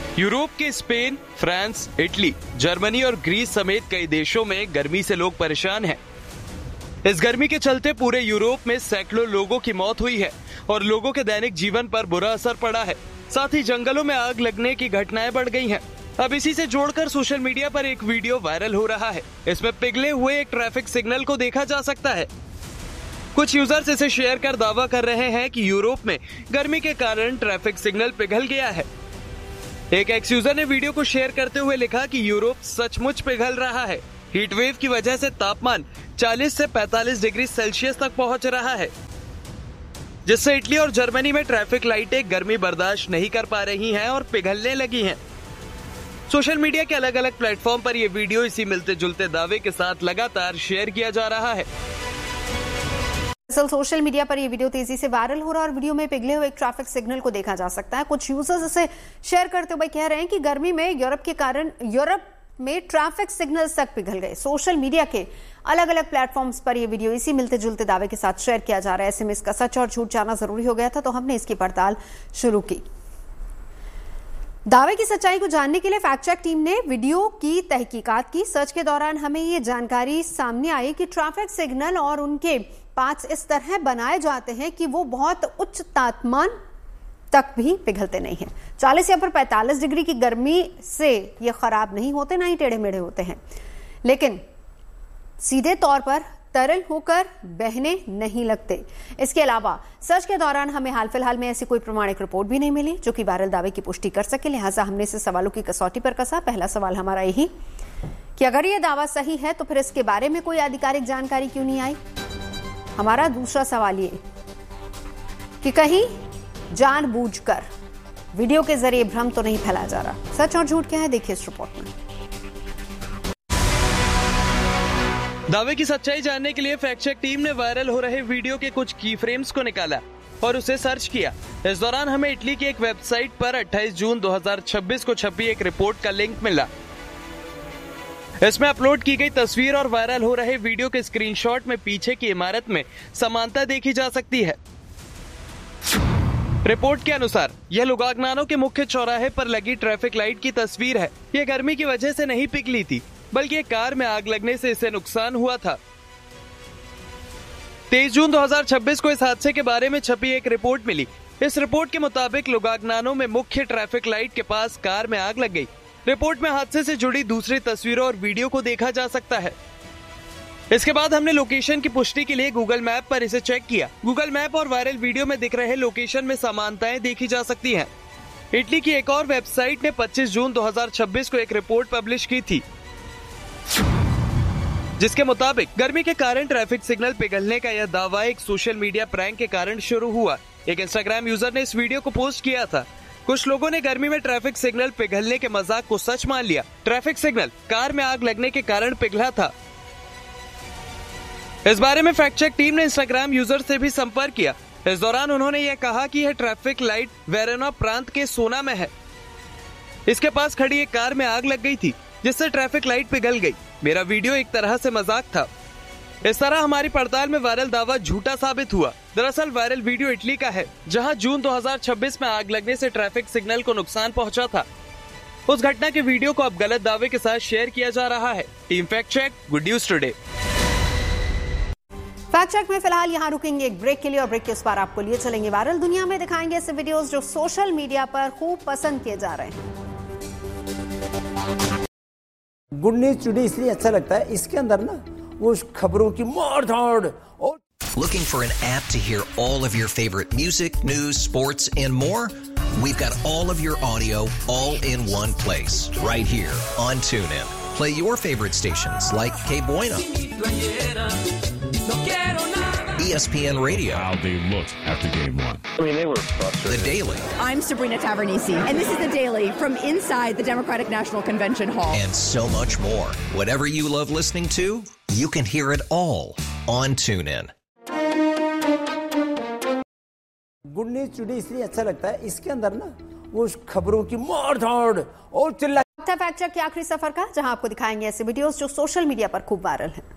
Europe के Spain, France, Italy, Germany और Greece समेत कई देशों में गर्मी से लोग परेशान हैं। इस गर्मी के चलते पूरे यूरोप में सैकड़ों लोगों की मौत हुई है और लोगों के दैनिक जीवन पर बुरा असर पड़ा है। साथ ही जंगलों में आग लगने की घटनाएं बढ़ गई हैं। अब इसी से जोड़कर सोशल मीडिया पर एक वीडियो वायरल हो रहा है। इसमें पिघले हुए एक ट्रैफिक सिग्नल को देखा जा सकता है। कुछ यूजर्स इसे शेयर कर दावा कर रहे हैं कि यूरोप में गर्मी के कारण ट्रैफिक सिग्नल पिघल गया है। एक एक्स यूजर ने वीडियो को शेयर करते हुए लिखा कि यूरोप सचमुच पिघल रहा है। हीट वेव की वजह से तापमान 40 से 45 डिग्री सेल्सियस तक पहुंच रहा है, जिससे इटली और जर्मनी में ट्रैफिक लाइटें गर्मी बर्दाश्त नहीं कर पा रही हैं और पिघलने लगी हैं। सोशल मीडिया के अलग अलग प्लेटफॉर्म पर यह वीडियो इसी मिलते जुलते दावे के साथ लगातार शेयर किया जा रहा है। सोशल मीडिया पर यह वीडियो तेजी से वायरल हो रहा है और वीडियो में पिघले हुए एक ट्रैफिक सिग्नल को देखा जा सकता है। कुछ यूजर्स इसे शेयर करते हुए कह रहे हैं कि गर्मी में यूरोप के कारण यूरोप में ट्रैफिक सिग्नल्स तक पिघल गए। सोशल मीडिया के अलग अलग प्लेटफॉर्म्स पर यह वीडियो इसी मिलते जुलते दावे के साथ शेयर किया जा रहा है। ऐसे में इसका सच और झूठ जानना जरूरी हो गया था, तो हमने इसकी पड़ताल शुरू की। दावे की सच्चाई को जानने के लिए फैक्ट चेक टीम ने वीडियो की तहकीकात की। सर्च के दौरान हमें ये जानकारी सामने आई कि ट्रैफिक सिग्नल और उनके पार्ट्स इस तरह बनाए जाते हैं कि वो बहुत उच्च तापमान तक भी पिघलते नहीं हैं। 40 या फिर 45 डिग्री की गर्मी से ये खराब नहीं होते, ना ही टेढ़े मेढ़े होते हैं, लेकिन सीधे तौर पर तरल होकर बहने नहीं लगते। इसके अलावा सर्च के दौरान हमें हाल फिलहाल में ऐसी कोई प्रमाणिक रिपोर्ट भी नहीं मिली जो कि वायरल दावे की पुष्टि कर सके। लिहाजा हमने इसे सवालों की कसौटी पर कसा। पहला सवाल हमारा यही कि अगर ये दावा सही है तो फिर इसके बारे में कोई आधिकारिक जानकारी क्यों नहीं आई। हमारा दूसरा सवाल ये कि कहीं जानबूझकर वीडियो के जरिए भ्रम तो नहीं फैलाया जा रहा। सच और झूठ क्या है, देखिए इस रिपोर्ट में। दावे की सच्चाई जानने के लिए फैक्ट चेक टीम ने वायरल हो रहे वीडियो के कुछ की फ्रेम्स को निकाला और उसे सर्च किया। इस दौरान हमें इटली की एक वेबसाइट पर 28 जून 2026 को छपी एक रिपोर्ट का लिंक मिला। इसमें अपलोड की गई तस्वीर और वायरल हो रहे वीडियो के स्क्रीनशॉट में पीछे की इमारत में समानता देखी जा सकती है। रिपोर्ट के अनुसार यह लुगाग्नानो के मुख्य चौराहे पर लगी ट्रैफिक लाइट की तस्वीर है। यह गर्मी की वजह से नहीं पिघली थी, बल्कि एक कार में आग लगने से इसे नुकसान हुआ था। 23 जून 2026 को इस हादसे के बारे में छपी एक रिपोर्ट मिली। इस रिपोर्ट के मुताबिक लुगाग्नानो में मुख्य ट्रैफिक लाइट के पास कार में आग लग गई। रिपोर्ट में हादसे से जुड़ी दूसरी तस्वीरों और वीडियो को देखा जा सकता है। इसके बाद हमने लोकेशन की पुष्टि के लिए गूगल मैप पर इसे चेक किया। गूगल मैप और वायरल वीडियो में दिख रहे लोकेशन में समानताएं देखी जा सकती हैं। इटली की एक और वेबसाइट ने 25 जून 2026 को एक रिपोर्ट पब्लिश की थी, जिसके मुताबिक गर्मी के कारण ट्रैफिक सिग्नल पिघलने का यह दावा एक सोशल मीडिया प्रैंक के कारण शुरू हुआ। एक इंस्टाग्राम यूजर ने इस वीडियो को पोस्ट किया था। कुछ लोगों ने गर्मी में ट्रैफिक सिग्नल पिघलने के मजाक को सच मान लिया। ट्रैफिक सिग्नल कार में आग लगने के कारण पिघला था। इस बारे में फैक्ट चेक टीम ने इंस्टाग्राम यूजर से भी संपर्क किया। इस दौरान उन्होंने यह कहा कि यह ट्रैफिक लाइट वेरोना प्रांत के सोना में है। इसके पास खड़ी एक कार में आग लग गई थी, जिससे ट्रैफिक लाइट पिघल गई। मेरा वीडियो एक तरह से मजाक था। इस तरह हमारी पड़ताल में वायरल दावा झूठा साबित हुआ। दरअसल वायरल वीडियो इटली का है, जहां जून 2026 में आग लगने से ट्रैफिक सिग्नल को नुकसान पहुंचा था। उस घटना के वीडियो को अब गलत दावे के साथ शेयर किया जा रहा है। Team fact check, good news today. Fact check में फिलहाल यहाँ रुकेंगे एक ब्रेक के लिए और ब्रेक के उस पार आपको लिए चलेंगे वायरल दुनिया में। दिखाएंगे ऐसे वीडियोस जो सोशल मीडिया पर खूब पसंद किए जा रहे हैं। गुड न्यूज टुडे इसलिए अच्छा लगता है, इसके अंदर ना वो खबरों की मार-धाड़ और Looking for an app to hear all of your favorite music, news, sports, and more? We've got all of your audio all in one place, right here on TuneIn. Play your favorite stations like K Bueno, ESPN Radio. How they looked after game one. I mean, they were frustrated. The Daily. I'm Sabrina Tavernisi, and this is The Daily from inside the Democratic National Convention Hall. And so much more. Whatever you love listening to, you can hear it all on TuneIn. Good news today इसलिए अच्छा लगता है, इसके अंदर ना वो खबरों की मार-धाड़ और चिल्ला। फैक्ट चेक के आखिरी सफर का, जहां आपको दिखाएंगे ऐसे वीडियोस जो सोशल मीडिया पर खूब वायरल हैं।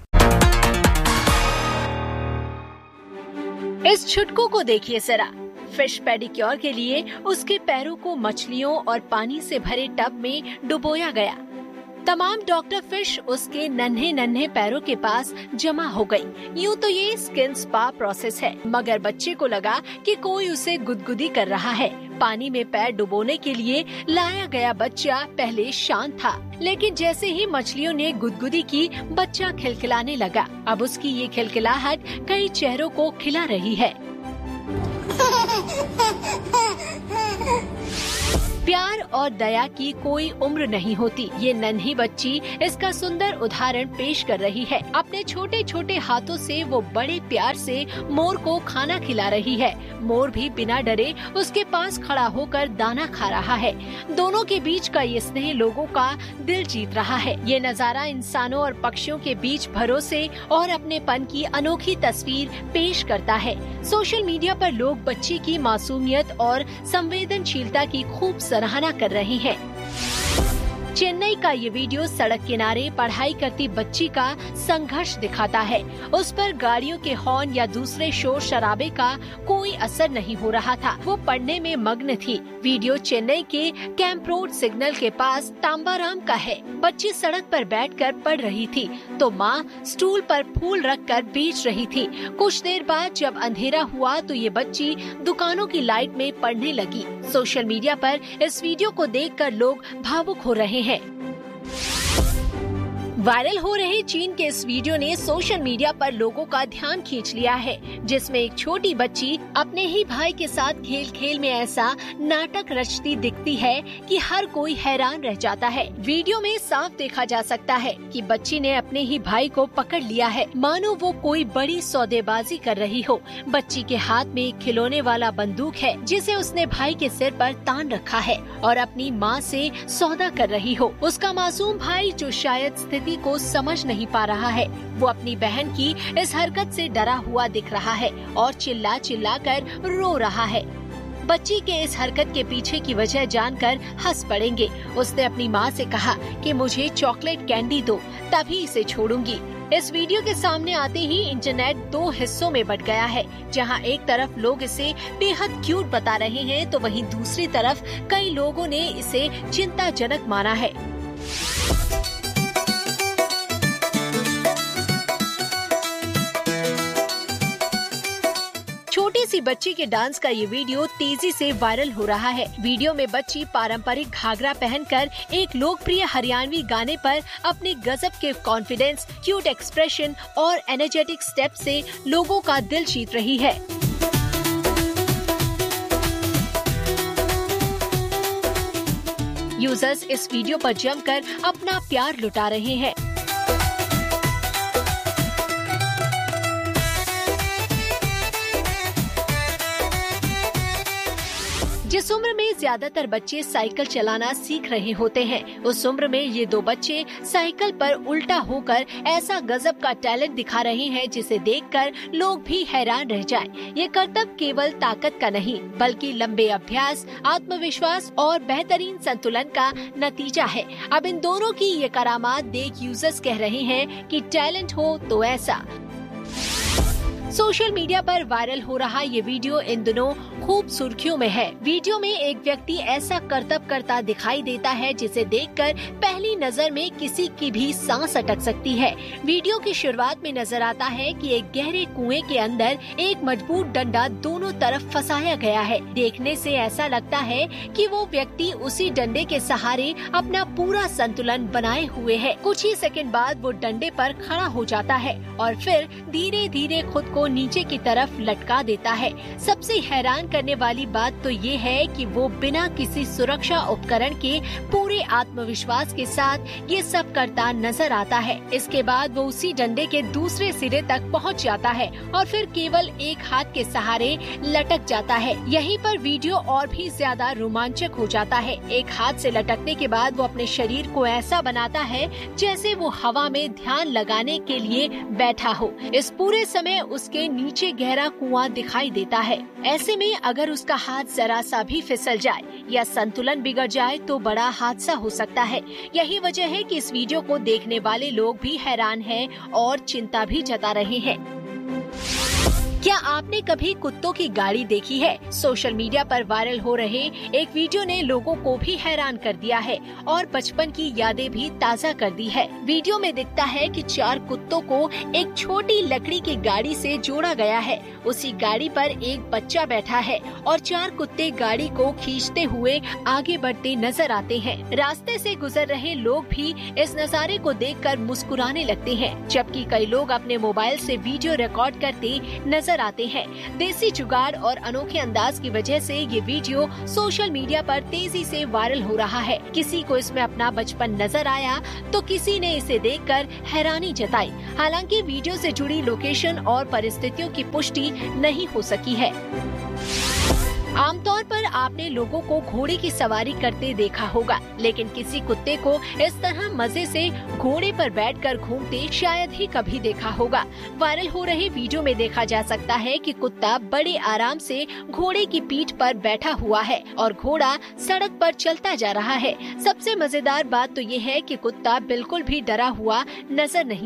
इस छुटकू को देखिए जरा, फिश पेडिक्योर के लिए उसके पैरों को मछलियों और पानी से भरे टब में डुबोया गया। तमाम डॉक्टर फिश उसके नन्हे पैरों के पास जमा हो गई। यूँ तो ये स्किन स्पा प्रोसेस है, मगर बच्चे को लगा कि कोई उसे गुदगुदी कर रहा है। पानी में पैर डुबोने के लिए लाया गया बच्चा पहले शांत था, लेकिन जैसे ही मछलियों ने गुदगुदी की, बच्चा खिलखिलाने लगा। अब उसकी ये खिलखिलाहट कई चेहरों को खिला रही है। प्यार और दया की कोई उम्र नहीं होती। ये नन्ही बच्ची इसका सुंदर उदाहरण पेश कर रही है। अपने छोटे छोटे हाथों से वो बड़े प्यार से मोर को खाना खिला रही है। मोर भी बिना डरे उसके पास खड़ा होकर दाना खा रहा है। दोनों के बीच का ये स्नेह लोगों का दिल जीत रहा है। ये नजारा इंसानों और पक्षियों के बीच भरोसे और अपनेपन की अनोखी तस्वीर पेश करता है। सोशल मीडिया पर लोग बच्ची की मासूमियत और संवेदनशीलता की खूब सराहना कर रही हैं। चेन्नई का ये वीडियो सड़क किनारे पढ़ाई करती बच्ची का संघर्ष दिखाता है। उस पर गाड़ियों के हॉर्न या दूसरे शोर शराबे का कोई असर नहीं हो रहा था। वो पढ़ने में मग्न थी। वीडियो चेन्नई के कैंप रोड सिग्नल के पास तांबाराम का है। बच्ची सड़क पर बैठकर पढ़ रही थी तो माँ स्टूल पर फूल रखकर बेच रही थी। कुछ देर बाद जब अंधेरा हुआ तो ये बच्ची दुकानों की लाइट में पढ़ने लगी। सोशल मीडिया पर इस वीडियो को देखकर लोग भावुक हो रहे हैं। वायरल हो रहे चीन के इस वीडियो ने सोशल मीडिया पर लोगों का ध्यान खींच लिया है, जिसमें एक छोटी बच्ची अपने ही भाई के साथ खेल खेल में ऐसा नाटक रचती दिखती है कि हर कोई हैरान रह जाता है। वीडियो में साफ देखा जा सकता है कि बच्ची ने अपने ही भाई को पकड़ लिया है, मानो वो कोई बड़ी सौदेबाजी कर रही हो। बच्ची के हाथ में एक खिलौने वाला बंदूक है जिसे उसने भाई के सिर पर तान रखा है और अपनी माँ से सौदा कर रही हो। उसका मासूम भाई, जो शायद स्थिति को समझ नहीं पा रहा है, वो अपनी बहन की इस हरकत से डरा हुआ दिख रहा है और चिल्ला चिल्ला कर रो रहा है। बच्ची के इस हरकत के पीछे की वजह जानकर हंस पड़ेंगे। उसने अपनी माँ से कहा कि मुझे चॉकलेट कैंडी दो, तभी इसे छोड़ूंगी। इस वीडियो के सामने आते ही इंटरनेट दो हिस्सों में बंट गया है, जहां एक तरफ लोग इसे बेहद क्यूट बता रहे हैं तो वहीं दूसरी तरफ कई लोगों ने इसे चिंताजनक माना है। छोटी सी बच्ची के डांस का ये वीडियो तेजी से वायरल हो रहा है। वीडियो में बच्ची पारंपरिक घाघरा पहनकर एक लोकप्रिय हरियाणवी गाने पर अपने गजब के कॉन्फिडेंस, क्यूट एक्सप्रेशन और एनर्जेटिक स्टेप से लोगों का दिल जीत रही है। यूजर्स इस वीडियो पर जमकर अपना प्यार लुटा रहे हैं। जिस उम्र में ज्यादातर बच्चे साइकिल चलाना सीख रहे होते हैं, उस उम्र में ये दो बच्चे साइकिल पर उल्टा होकर ऐसा गजब का टैलेंट दिखा रहे हैं जिसे देखकर लोग भी हैरान रह जाएं। ये करतब केवल ताकत का नहीं, बल्कि लंबे अभ्यास, आत्मविश्वास और बेहतरीन संतुलन का नतीजा है। अब इन दोनों की ये करामात देख यूजर्स कह रहे हैं कि टैलेंट हो तो ऐसा। सोशल मीडिया पर वायरल हो रहा ये वीडियो इन दिनों खूब सुर्खियों में है। वीडियो में एक व्यक्ति ऐसा करतब करता दिखाई देता है जिसे देखकर पहली नजर में किसी की भी सांस अटक सकती है। वीडियो की शुरुआत में नजर आता है कि एक गहरे कुएं के अंदर एक मजबूत डंडा दोनों तरफ फंसाया गया है। देखने से ऐसा लगता है कि वो व्यक्ति उसी डंडे के सहारे अपना पूरा संतुलन बनाए हुए है। कुछ ही सेकंड बाद वो डंडे पर खड़ा हो जाता है और फिर धीरे धीरे खुद को नीचे की तरफ लटका देता है। सबसे हैरान करने वाली बात तो ये है कि वो बिना किसी सुरक्षा उपकरण के पूरे आत्मविश्वास के साथ ये सब करता नजर आता है। इसके बाद वो उसी डंडे के दूसरे सिरे तक पहुंच जाता है और फिर केवल एक हाथ के सहारे लटक जाता है। यहीं पर वीडियो और भी ज्यादा रोमांचक हो जाता है। एक हाथ से लटकने के बाद वो अपने शरीर को ऐसा बनाता है जैसे वो हवा में ध्यान लगाने के लिए बैठा हो। इस पूरे समय उसके नीचे गहरा कुआं दिखाई देता है। ऐसे में अगर उसका हाथ जरा सा भी फिसल जाए या संतुलन बिगड़ जाए तो बड़ा हादसा हो सकता है। यही वजह है कि इस वीडियो को देखने वाले लोग भी हैरान हैं और चिंता भी जता रहे हैं। क्या क्या आपने कभी कुत्तों की गाड़ी देखी है? सोशल मीडिया पर वायरल हो रहे एक वीडियो ने लोगों को भी हैरान कर दिया है और बचपन की यादें भी ताज़ा कर दी है। वीडियो में दिखता है कि 4 कुत्तों को एक छोटी लकड़ी की गाड़ी से जोड़ा गया है। उसी गाड़ी पर एक बच्चा बैठा है और 4 कुत्ते गाड़ी को खींचते हुए आगे बढ़ते नजर आते हैं। रास्ते से गुजर रहे लोग भी इस नजारे को देखकर मुस्कुराने लगते हैं, जबकि कई लोग अपने मोबाइल से वीडियो रिकॉर्ड करते नजर आते हैं। देसी जुगाड़ और अनोखे अंदाज की वजह से ये वीडियो सोशल मीडिया पर तेजी से वायरल हो रहा है। किसी को इसमें अपना बचपन नजर आया तो किसी ने इसे देखकर हैरानी जताई। हालांकि वीडियो से जुड़ी लोकेशन और परिस्थितियों की पुष्टि नहीं हो सकी है। आमतौर पर आपने लोगों को घोड़े की सवारी करते देखा होगा, लेकिन किसी कुत्ते को इस तरह मजे से घोड़े पर बैठकर घूमते शायद ही कभी देखा होगा। वायरल हो रहे वीडियो में देखा जा सकता है कि कुत्ता बड़े आराम से घोड़े की पीठ पर बैठा हुआ है और घोड़ा सड़क पर चलता जा रहा है। सबसे मजेदार बात तो ये है कि कुत्ता बिल्कुल भी डरा हुआ नजर नहीं